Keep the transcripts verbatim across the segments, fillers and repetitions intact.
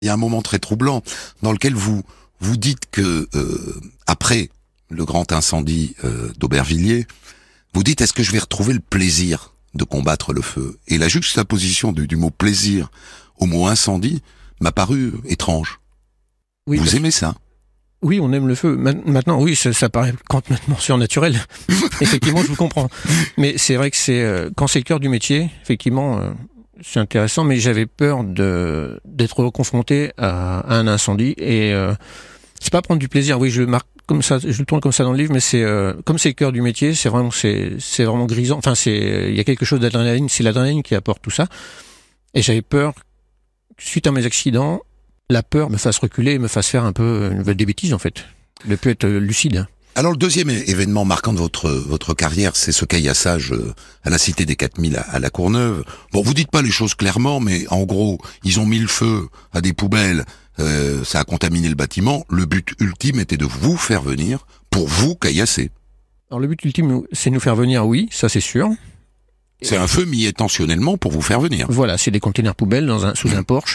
Il y a un moment très troublant dans lequel vous vous dites que euh, après le grand incendie euh, d'Aubervilliers, vous dites est-ce que je vais retrouver le plaisir de combattre le feu? Et la juxtaposition du, du mot plaisir au mot incendie m'a paru étrange. Oui, vous parce... aimez ça? Oui, on aime le feu. Maintenant, oui, ça, ça paraît complètement surnaturel. Effectivement, je vous comprends. Mais c'est vrai que c'est euh, quand c'est le cœur du métier, effectivement, euh, c'est intéressant. Mais j'avais peur de d'être confronté à, à un incendie et euh, c'est pas prendre du plaisir. Oui, je le marque comme ça, je le tourne comme ça dans le livre, mais c'est euh, comme c'est le cœur du métier, c'est vraiment c'est c'est vraiment grisant. Enfin, c'est il y a quelque chose d'adrénaline. C'est l'adrénaline qui apporte tout ça. Et j'avais peur suite à mes accidents. La peur me fasse reculer et me fasse faire un peu des bêtises, en fait. Ne plus être lucide. Alors, le deuxième événement marquant de votre votre carrière, c'est ce caillassage à la Cité des quatre mille à, à La Courneuve. Bon, vous dites pas les choses clairement, mais en gros, ils ont mis le feu à des poubelles, euh, ça a contaminé le bâtiment. Le but ultime était de vous faire venir pour vous caillasser. Alors, le but ultime, c'est de nous faire venir, oui, ça c'est sûr. C'est un feu mis intentionnellement pour vous faire venir. Voilà, c'est des containers poubelles dans un, sous un Porsche.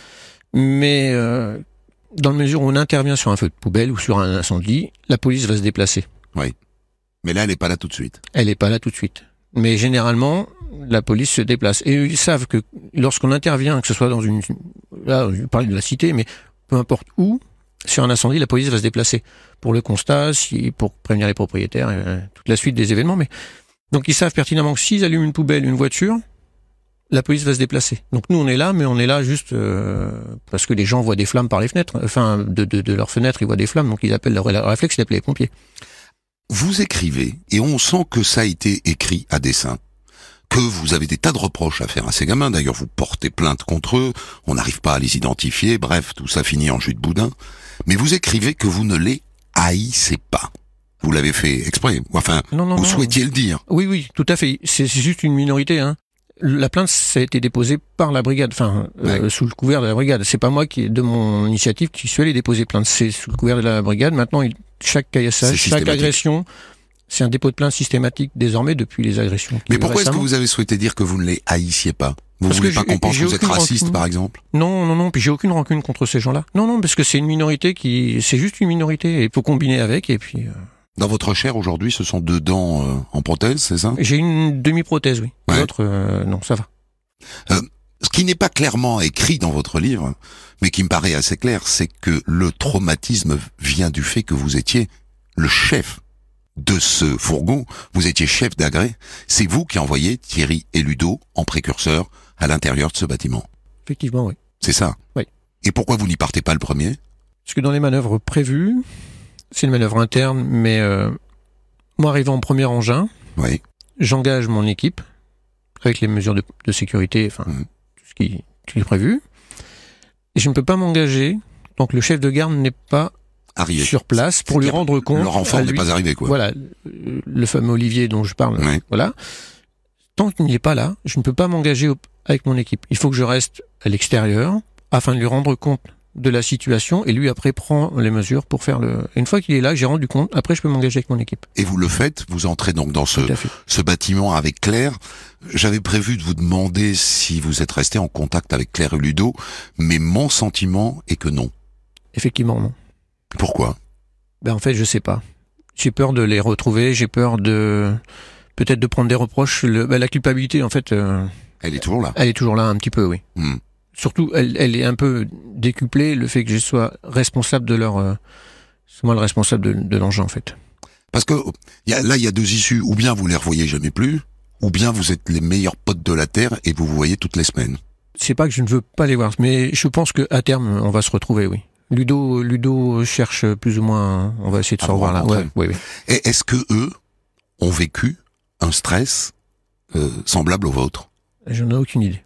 Mais euh, dans la mesure où on intervient sur un feu de poubelle ou sur un incendie, la police va se déplacer. Oui. Mais là, elle n'est pas là tout de suite. Elle n'est pas là tout de suite. Mais généralement, la police se déplace. Et ils savent que lorsqu'on intervient, que ce soit dans une... Là, je parlais de la cité, mais peu importe où, sur un incendie, la police va se déplacer. Pour le constat, si, pour prévenir les propriétaires, euh, toute la suite des événements. Mais donc ils savent pertinemment que s'ils allument une poubelle, une voiture... la police va se déplacer. Donc nous on est là, mais on est là juste euh, parce que les gens voient des flammes par les fenêtres, enfin de, de, de leurs fenêtres ils voient des flammes, donc ils appellent leur, leur réflexe, ils appellent les pompiers. Vous écrivez, et on sent que ça a été écrit à dessein, que vous avez des tas de reproches à faire à ces gamins, d'ailleurs vous portez plainte contre eux, on n'arrive pas à les identifier, bref, tout ça finit en jus de boudin, mais vous écrivez que vous ne les haïssez pas. Vous l'avez fait exprès, enfin, non, non, vous non. souhaitiez le dire. Oui, oui, tout à fait, c'est, c'est juste une minorité, hein. La plainte, ça a été déposée par la brigade, enfin, ouais. euh, sous le couvert de la brigade. C'est pas moi qui, de mon initiative, qui suis allé déposer plainte. C'est sous le couvert de la brigade. Maintenant, il, chaque caillassage, chaque agression, c'est un dépôt de plainte systématique désormais depuis les agressions. Mais pourquoi récemment. est-ce que vous avez souhaité dire que vous ne les haïssiez pas? Vous ne voulez pas qu'on pense que vous êtes raciste, rancune. par exemple? Non, non, non. Puis j'ai aucune rancune contre ces gens-là. Non, non, parce que c'est une minorité qui, c'est juste une minorité. Et il faut combiner avec, et puis. Euh... Dans votre chair, aujourd'hui, ce sont deux dents euh, en prothèse, c'est ça? J'ai une demi-prothèse, oui. Ouais. L'autre, euh, non, ça va. Euh, ce qui n'est pas clairement écrit dans votre livre, mais qui me paraît assez clair, c'est que le traumatisme vient du fait que vous étiez le chef de ce fourgon, vous étiez chef d'agrès, c'est vous qui envoyez Thierry et Ludo en précurseur à l'intérieur de ce bâtiment. Effectivement, oui. C'est ça? Oui. Et pourquoi vous n'y partez pas le premier? Parce que dans les manœuvres prévues, c'est une manœuvre interne, mais euh, moi arrivant en premier engin, oui. J'engage mon équipe avec les mesures de, de sécurité, enfin mmh. tout ce qui, qui est prévu. Et je ne peux pas m'engager tant que le chef de garde n'est pas arrivé sur place pour lui rendre compte. Le renfort n'est pas arrivé, quoi. Voilà, le fameux Olivier dont je parle. Oui. Voilà. Tant qu'il n'est pas là, je ne peux pas m'engager au, avec mon équipe. Il faut que je reste à l'extérieur afin de lui rendre compte de la situation et lui après prend les mesures pour faire le... Une fois qu'il est là, j'ai rendu compte, après je peux m'engager avec mon équipe. Et vous le faites, vous entrez donc dans ce, ce bâtiment avec Claire. J'avais prévu de vous demander si vous êtes resté en contact avec Claire et Ludo, mais mon sentiment est que non. Effectivement non. Pourquoi? Ben en fait je sais pas. J'ai peur de les retrouver, j'ai peur de... peut-être de prendre des reproches. Le... Ben, la culpabilité en fait... Euh... Elle est toujours là. Elle est toujours là un petit peu, oui. Hmm. Surtout, elle, elle est un peu décuplée, le fait que je sois responsable de leur... Euh, c'est moi le responsable de, de l'engin, en fait. Parce que y a, là, il y a deux issues. Ou bien vous les revoyez jamais plus, ou bien vous êtes les meilleurs potes de la Terre et vous vous voyez toutes les semaines. C'est pas que je ne veux pas les voir, mais je pense qu'à terme, on va se retrouver, oui. Ludo, Ludo cherche plus ou moins... On va essayer de se revoir là. Ouais, oui, oui. Et est-ce que eux ont vécu un stress euh, semblable au vôtre? J'en ai aucune idée.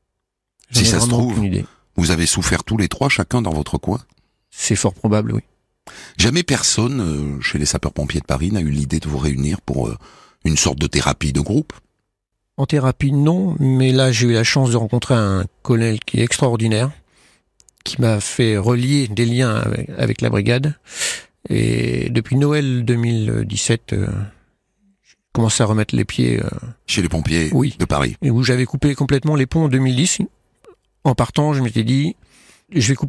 Si ça se trouve, vous avez souffert tous les trois, chacun dans votre coin? C'est fort probable, oui. Jamais personne, euh, chez les sapeurs-pompiers de Paris, n'a eu l'idée de vous réunir pour euh, une sorte de thérapie de groupe? En thérapie, non, mais là, j'ai eu la chance de rencontrer un collègue qui est extraordinaire, qui m'a fait relier des liens avec, avec la brigade. Et depuis Noël deux mille dix-sept... Euh, commencé à remettre les pieds... Euh, chez les pompiers oui, de Paris. Et où j'avais coupé complètement les ponts en deux mille dix. En partant, je m'étais dit, je vais